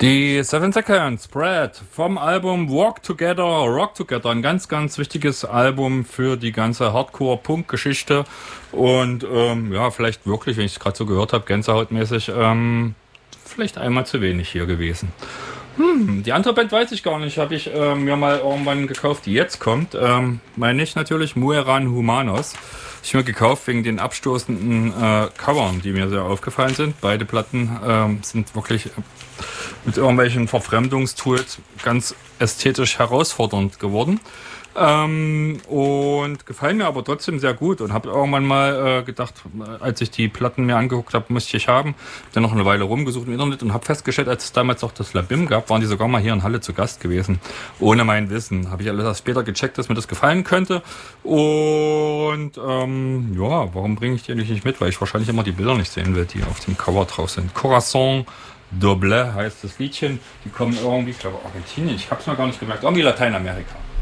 Die Seven Seconds, Brad, vom Album Walk Together, Rock Together, ein ganz, ganz wichtiges Album für die ganze Hardcore-Punk-Geschichte und ja, vielleicht wirklich, wenn ich es gerade so gehört habe, gänsehautmäßig, vielleicht einmal zu wenig hier gewesen. Die andere Band weiß ich gar nicht, habe ich mir mal irgendwann gekauft, die jetzt kommt, meine ich natürlich Mueran Humanos. Ich mir gekauft wegen den abstoßenden Covern, die mir sehr aufgefallen sind. Beide Platten sind wirklich mit irgendwelchen Verfremdungstools ganz ästhetisch herausfordernd geworden. Und gefallen mir aber trotzdem sehr gut und habe irgendwann mal gedacht, als ich die Platten mir angeguckt habe, musste ich haben. Hab dann noch eine Weile rumgesucht im Internet und habe festgestellt, als es damals auch das Labim gab, waren die sogar mal hier in Halle zu Gast gewesen. Ohne mein Wissen. Habe ich alles erst später gecheckt, dass mir das gefallen könnte. Und ja, warum bringe ich die eigentlich nicht mit? Weil ich wahrscheinlich immer die Bilder nicht sehen will, die auf dem Cover drauf sind. Corazon Doble heißt das Liedchen. Die kommen irgendwie, ich glaube Argentinien, ich habe es mir gar nicht gemerkt, irgendwie Lateinamerika.